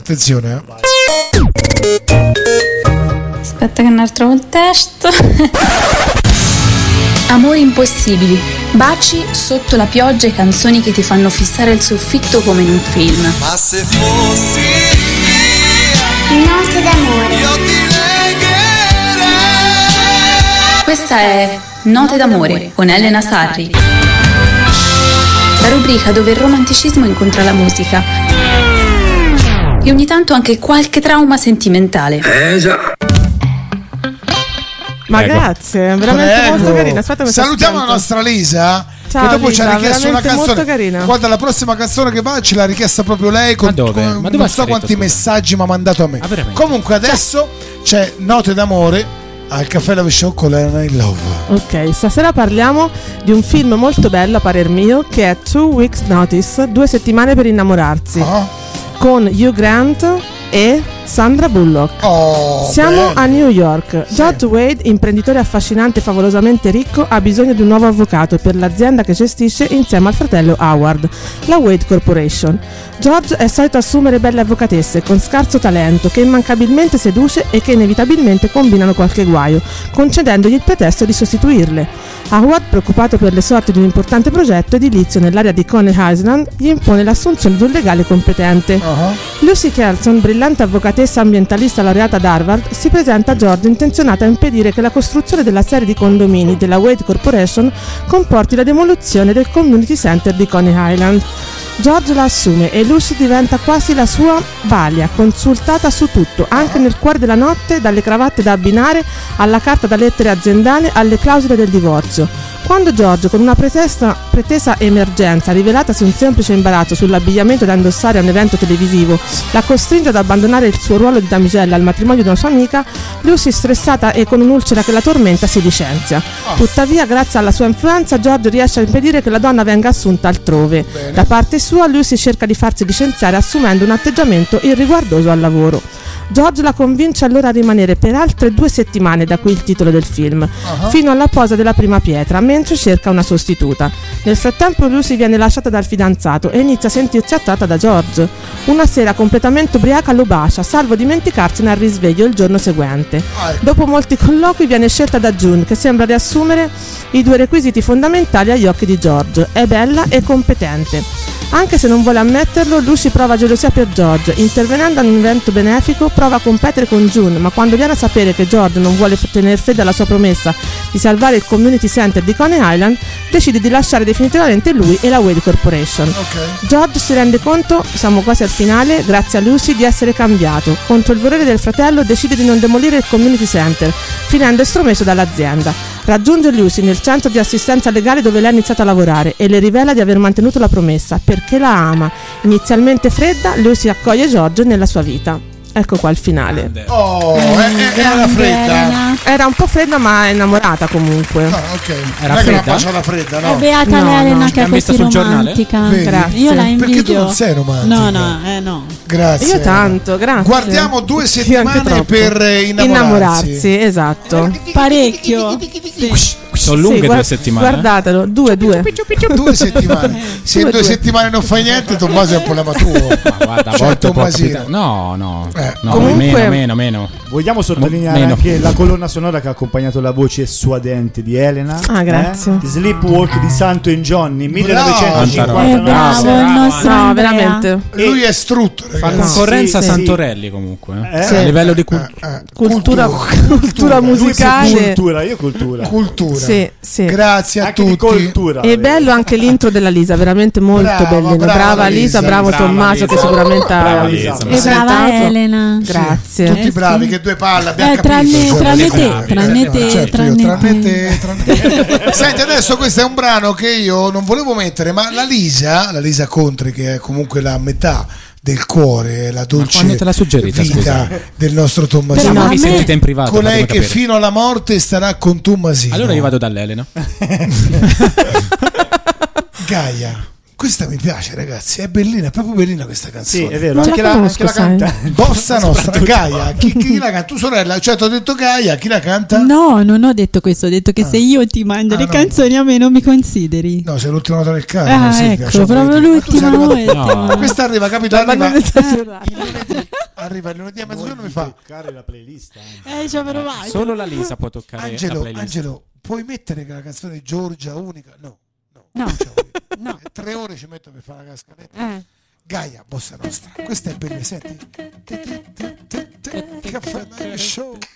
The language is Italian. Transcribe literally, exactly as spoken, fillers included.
Attenzione, eh. Aspetta che ne trovo il testo. Amori impossibili, baci sotto la pioggia e canzoni che ti fanno fissare il soffitto come in un film. Ma se fossi Note d'amore, io ti legherei. Questa è Note d'amore con Elena Sarri, la rubrica dove il romanticismo incontra la musica e ogni tanto anche qualche trauma sentimentale. Eh già. Ma Prego. grazie, veramente Prego. molto carina. Aspetta, salutiamo la nostra Lisa. Ciao, che dopo Lisa, ci ha richiesto una canzone. molto carina. Guarda, la prossima canzone che va ce l'ha richiesta proprio lei. Con, Ma dove? con- Ma dove non ha so scritto, quanti scusa? messaggi mi ha mandato a me. Ah, veramente? Comunque adesso c'è Note d'amore al Caffè Love Show con Elena in Love. Ok, stasera parliamo di un film molto bello a parer mio, che è Two Weeks Notice, due settimane per innamorarsi, Ah. con Hugh Grant e Sandra Bullock. Oh, Siamo bello. a New York. George Wade, imprenditore affascinante e favolosamente ricco, ha bisogno di un nuovo avvocato per l'azienda che gestisce insieme al fratello Howard, la Wade Corporation. George è solito assumere belle avvocatesse con scarso talento che immancabilmente seduce e che inevitabilmente combinano qualche guaio, concedendogli il pretesto di sostituirle. Howard, preoccupato per le sorti di un importante progetto edilizio nell'area di Coney Island, gli impone l'assunzione di un legale competente. Uh-huh. Lucy Kelson, brillante avvocatessa ambientalista laureata ad Harvard, si presenta a George intenzionata a impedire che la costruzione della serie di condomini della Wade Corporation comporti la demolizione del community center di Coney Island. George la assume e Lucy diventa quasi la sua balia, consultata su tutto, anche nel cuore della notte, dalle cravatte da abbinare alla carta da lettere aziendale alle clausole del divorzio. Quando George, con una pretesa, pretesa emergenza, rivelatasi un semplice imbarazzo sull'abbigliamento da indossare a un evento televisivo, la costringe ad abbandonare il suo ruolo di damigella al matrimonio di una sua amica, Lucy, stressata e con un'ulcera che la tormenta, si licenzia. Tuttavia, grazie alla sua influenza, George riesce a impedire che la donna venga assunta altrove. Bene. Da parte sua, Lucy cerca di farsi licenziare assumendo un atteggiamento irriguardoso al lavoro. George la convince allora a rimanere per altre due settimane, da qui il titolo del film, Uh-huh. fino alla posa della prima pietra, mentre cerca una sostituta. Nel frattempo Lucy viene lasciata dal fidanzato e inizia a sentirsi attratta da George. Una sera, completamente ubriaca, lo bacia, salvo dimenticarsene al risveglio il giorno seguente. Ah, ecco. Dopo molti colloqui viene scelta da June, che sembra riassumere i due requisiti fondamentali agli occhi di George: è bella e competente. Anche se non vuole ammetterlo, Lucy prova gelosia per George. Intervenendo in un evento benefico, prova a competere con June, ma quando viene a sapere che George non vuole tenere fede alla sua promessa di salvare il community center di Coney Island, decide di lasciare definitivamente lui e la Wade Corporation. Ok. George si rende conto, siamo quasi al finale, grazie a Lucy, di essere cambiato. Contro il volere del fratello decide di non demolire il community center, finendo estromesso dall'azienda. Raggiunge Lucy nel centro di assistenza legale dove lei ha iniziato a lavorare e le rivela di aver mantenuto la promessa perché la ama. Inizialmente fredda, Lucy accoglie George nella sua vita. Ecco qua il finale. Oh, è- è- era fredda. Era un po' fredda ma è innamorata comunque. Ah, ok. Era non è che fredda? la baciata fredda, no? È beata No, l'Elena no. che è L'abbiamo vista così sul giornale? romantica. Vedi? Grazie. Io la Perché tu invidio. non sei romantica. No, no, eh no. Grazie. Io tanto, grazie. Guardiamo due Sì, settimane anche troppo. per eh, innamorarsi. Innamorarsi, esatto. Parecchio. Sì. Sono lunghe Sì, due guard- settimane. Guardatelo, due, due. Due settimane. Se in Due, due due. settimane non fai niente, Tommaso è un problema tuo. Ma guarda, a Cioè, volte può Tommasino. capitare. No, no. Eh, no comunque- meno, meno, meno. Vogliamo sottolineare Meno. anche la colonna sonora che ha accompagnato la voce suadente di Elena. Ah, grazie. Eh? Sleepwalk di Santo in Johnny, Eh, millenovecentocinquantanove. bravo, il nostro No, Andrea. veramente. Lui è strutto, Fa ragazzi. concorrenza sì, a sì. Santorelli comunque. eh. Eh, A sì. livello di cul- Eh, eh, Cultura, cultura Lui più musicale. cultura, io cultura. Cultura. Sì, sì. Grazie a Anche di tutti. cultura. E bello anche l'intro della Lisa, veramente molto Brava, bellino. brava Brava Lisa, Lisa, bravo brava Tommaso Lisa. che sicuramente Brava ha Lisa, E brava. brava sentato. Elena. Grazie. Tutti Eh, bravi, sì. che due palle abbiamo Eh, capito. tranne- cioè, tranne tutti te, bravi, tranne eh, te, certo, tranne io, te. tranne te, tranne te. Senti, adesso questo è un brano che io non volevo mettere, ma la Lisa, la Lisa Contri, che è comunque la metà del cuore, la dolce quando te l'ha suggerita, vita scusa? del nostro Però Tommasino. Ma a vi me- sentite in privato? Colei fatemi che capire. fino alla morte starà con Tommasino. Allora io vado dall'Elena. Gaia, Questa mi piace, ragazzi, è bellina, è proprio bellina questa canzone. Sì, è vero, Non anche la la, conosco, anche la sai. canta. Bossa nostra, Gaia, chi, chi la canta? Tu sorella, cioè ti ho detto Gaia, chi la canta? No, non ho detto questo, ho detto che Ah. se io ti mando Ah, le no. canzoni a me non mi consideri. No, sei l'ultima nota del carro. Ah, Silvia, ecco, cioè, proprio vedi. Ma tu sei l'ultima arrivato- volta. No. Questa arriva, capito? Ma Arriva non esagerare. il lunedì, arriva il lunedì a mezzogiorno mi fa toccare la playlist. anche. Eh, ci ho provato. Solo la Lisa può toccare la Angelo, playlist. Angelo, puoi mettere che la canzone Giorgia unica? No, no, No. non ce la vuoi. No. Eh, Tre ore ci metto per fare la cascanetta. Eh. Gaia, bossa nostra. Questa è bella, senti. Caffè Show.